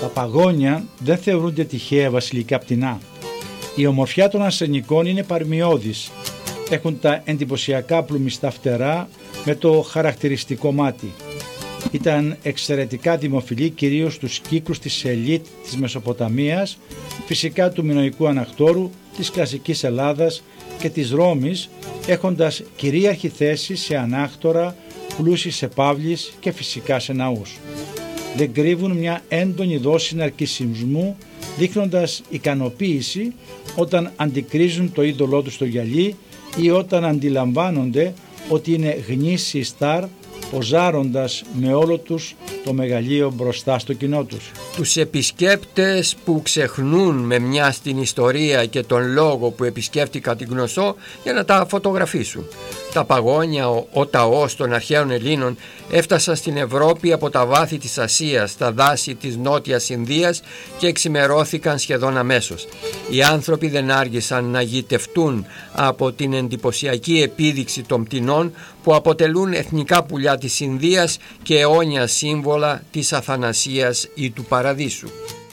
Τα παγόνια δεν θεωρούνται τυχαία βασιλικά πτηνά. Η ομορφιά των αρσενικών είναι παρμιώδης. Έχουν τα εντυπωσιακά πλουμιστά φτερά με το χαρακτηριστικό μάτι. Ήταν εξαιρετικά δημοφιλή κυρίως στους κύκλους της ελίτ της Μεσοποταμίας, φυσικά του μινωικού ανακτόρου, της κλασικής Ελλάδας και της Ρώμης, έχοντας κυρίαρχη θέση σε ανάκτορα, πλούσιοι σε παύλεις και φυσικά σε ναούς. Δεν κρύβουν μια έντονη δόση ναρκισσισμού, δείχνοντας ικανοποίηση όταν αντικρίζουν το είδωλό τους στο γυαλί ή όταν αντιλαμβάνονται ότι είναι γνήσιοι στάρ, ποζάροντας με όλο τους το μεγαλείο μπροστά στο κοινό τους. Τους επισκέπτες που ξεχνούν με μια στην ιστορία και τον λόγο που επισκέφτηκαν την Κνωσό για να τα φωτογραφίσουν. Τα παγόνια, ο ταός των αρχαίων Ελλήνων έφτασαν στην Ευρώπη από τα βάθη της Ασίας, στα δάση της Νότιας Ινδίας και εξημερώθηκαν σχεδόν αμέσως. Οι άνθρωποι δεν άργησαν να γοητευτούν από την εντυπωσιακή επίδειξη των πτηνών που αποτελούν εθνικά πουλιά της Ινδίας και αιώνια σύμβολα της αθανασίας ή του παραδείσου.